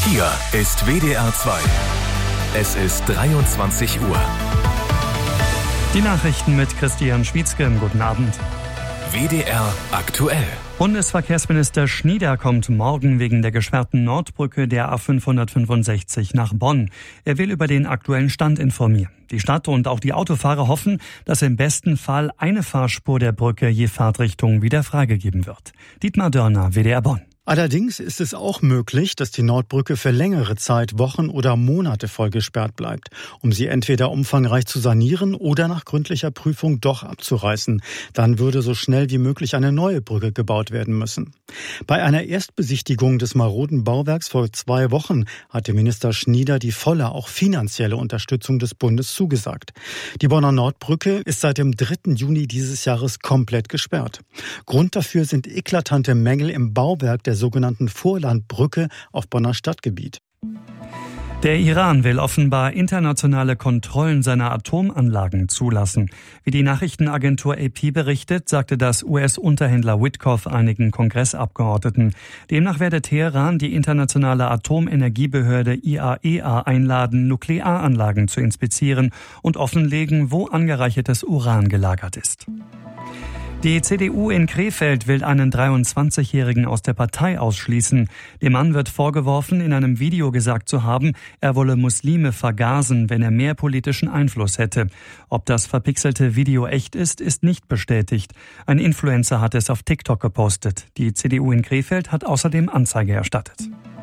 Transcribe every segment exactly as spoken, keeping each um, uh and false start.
Hier ist W D R zwei. Es ist dreiundzwanzig Uhr. Die Nachrichten mit Christian Schwietzke. Guten Abend. W D R aktuell. Bundesverkehrsminister Schnieder kommt morgen wegen der gesperrten Nordbrücke der A fünfhundertfünfundsechzig nach Bonn. Er will über den aktuellen Stand informieren. Die Stadt und auch die Autofahrer hoffen, dass im besten Fall eine Fahrspur der Brücke je Fahrtrichtung wieder freigegeben wird. Dietmar Dörner, W D R Bonn. Allerdings ist es auch möglich, dass die Nordbrücke für längere Zeit, Wochen oder Monate voll gesperrt bleibt, um sie entweder umfangreich zu sanieren oder nach gründlicher Prüfung doch abzureißen. Dann würde so schnell wie möglich eine neue Brücke gebaut werden müssen. Bei einer Erstbesichtigung des maroden Bauwerks vor zwei Wochen hatte Minister Schnieder die volle, auch finanzielle Unterstützung des Bundes zugesagt. Die Bonner Nordbrücke ist seit dem dritten Juni dieses Jahres komplett gesperrt. Grund dafür sind eklatante Mängel im Bauwerk der sogenannten Vorlandbrücke auf Bonner Stadtgebiet. Der Iran will offenbar internationale Kontrollen seiner Atomanlagen zulassen. Wie die Nachrichtenagentur A P berichtet, sagte das U S-Unterhändler Witkoff einigen Kongressabgeordneten. Demnach werde Teheran die internationale Atomenergiebehörde I A E A einladen, Nuklearanlagen zu inspizieren und offenlegen, wo angereichertes Uran gelagert ist. Die C D U in Krefeld will einen dreiundzwanzigjährigen aus der Partei ausschließen. Dem Mann wird vorgeworfen, in einem Video gesagt zu haben, er wolle Muslime vergasen, wenn er mehr politischen Einfluss hätte. Ob das verpixelte Video echt ist, ist nicht bestätigt. Ein Influencer hat es auf TikTok gepostet. Die C D U in Krefeld hat außerdem Anzeige erstattet.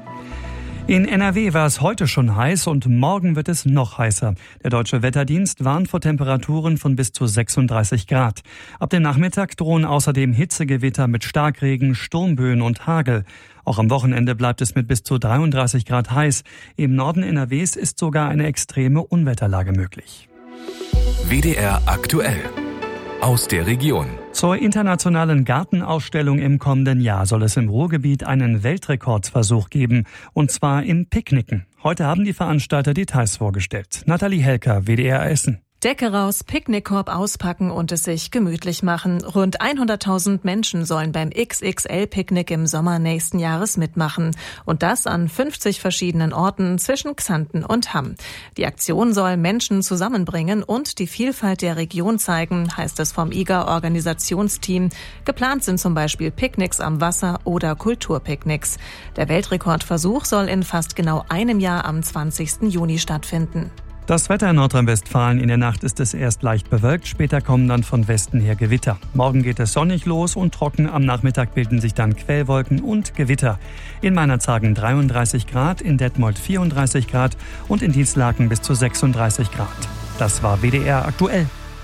In N R W war es heute schon heiß und morgen wird es noch heißer. Der Deutsche Wetterdienst warnt vor Temperaturen von bis zu sechsunddreißig Grad. Ab dem Nachmittag drohen außerdem Hitzegewitter mit Starkregen, Sturmböen und Hagel. Auch am Wochenende bleibt es mit bis zu dreiunddreißig Grad heiß. Im Norden N R Ws ist sogar eine extreme Unwetterlage möglich. W D R aktuell. Aus der Region. Zur internationalen Gartenausstellung im kommenden Jahr soll es im Ruhrgebiet einen Weltrekordsversuch geben, und zwar im Picknicken. Heute haben die Veranstalter Details vorgestellt. Nathalie Helker, W D R Essen. Decke raus, Picknickkorb auspacken und es sich gemütlich machen. Rund hunderttausend Menschen sollen beim X X L-Picknick im Sommer nächsten Jahres mitmachen. Und das an fünfzig verschiedenen Orten zwischen Xanten und Hamm. Die Aktion soll Menschen zusammenbringen und die Vielfalt der Region zeigen, heißt es vom I G A-Organisationsteam. Geplant sind zum Beispiel Picknicks am Wasser oder Kulturpicknicks. Der Weltrekordversuch soll in fast genau einem Jahr am zwanzigsten Juni stattfinden. Das Wetter in Nordrhein-Westfalen: in der Nacht ist es erst leicht bewölkt, später kommen dann von Westen her Gewitter. Morgen geht es sonnig los und trocken, am Nachmittag bilden sich dann Quellwolken und Gewitter. In Meinerzhagen dreiunddreißig Grad, in Detmold vierunddreißig Grad und in Dienstlaken bis zu sechsunddreißig Grad. Das war W D R aktuell.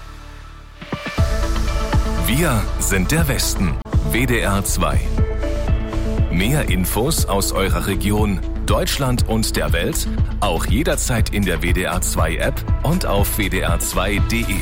Wir sind der Westen. W D R zwei. Mehr Infos aus eurer Region, Deutschland und der Welt, auch jederzeit in der W D R zwei App und auf w d r zwei punkt d e.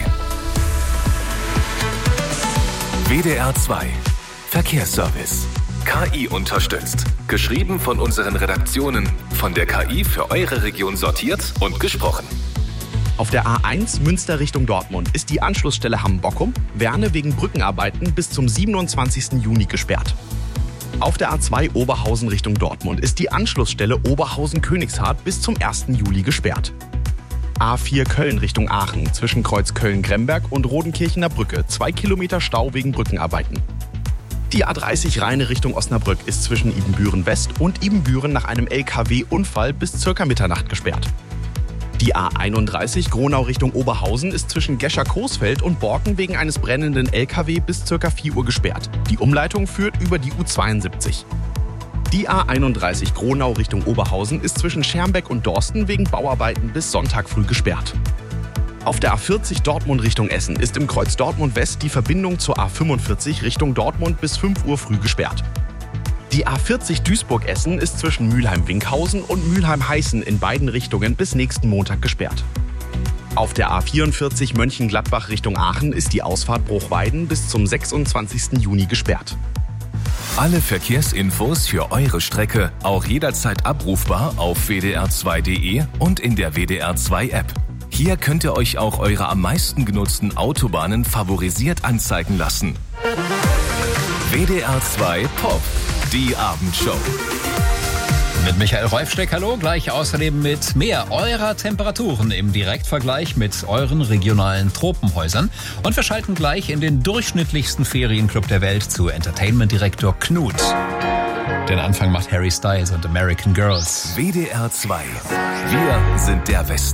W D R zwei Verkehrsservice. K I unterstützt. Geschrieben von unseren Redaktionen, von der K I für eure Region sortiert und gesprochen. Auf der A eins Münster Richtung Dortmund ist die Anschlussstelle Hamm-Bockum, Werne wegen Brückenarbeiten bis zum siebenundzwanzigsten Juni gesperrt. Auf der A zwei Oberhausen Richtung Dortmund ist die Anschlussstelle Oberhausen-Königshardt bis zum ersten Juli gesperrt. A vier Köln Richtung Aachen zwischen Kreuz Köln-Gremberg und Rodenkirchener Brücke, zwei Kilometer Stau wegen Brückenarbeiten. Die A dreißig Rheine Richtung Osnabrück ist zwischen Ibbenbüren West und Ibbenbüren nach einem L K W-Unfall bis circa Mitternacht gesperrt. Die A einunddreißig Gronau Richtung Oberhausen ist zwischen Gescher-Coesfeld und Borken wegen eines brennenden L K W bis ca. vier Uhr gesperrt. Die Umleitung führt über die U zweiundsiebzig. Die A einunddreißig Gronau Richtung Oberhausen ist zwischen Schermbeck und Dorsten wegen Bauarbeiten bis Sonntag früh gesperrt. Auf der A vierzig Dortmund Richtung Essen ist im Kreuz Dortmund West die Verbindung zur A fünfundvierzig Richtung Dortmund bis fünf Uhr früh gesperrt. Die A vierzig Duisburg-Essen ist zwischen Mülheim-Winkhausen und Mülheim-Heißen in beiden Richtungen bis nächsten Montag gesperrt. Auf der A vierundvierzig Mönchengladbach Richtung Aachen ist die Ausfahrt Bruchweiden bis zum sechsundzwanzigsten Juni gesperrt. Alle Verkehrsinfos für eure Strecke auch jederzeit abrufbar auf w d r zwei punkt d e und in der W D R zwei App. Hier könnt ihr euch auch eure am meisten genutzten Autobahnen favorisiert anzeigen lassen. W D R zwei Pop, die Abendshow. Mit Michael Reufsteck, hallo. Gleich außerdem mit mehr eurer Temperaturen im Direktvergleich mit euren regionalen Tropenhäusern. Und wir schalten gleich in den durchschnittlichsten Ferienclub der Welt zu Entertainment-Direktor Knut. Den Anfang macht Harry Styles und American Girls. W D R zwei. Wir sind der Westen.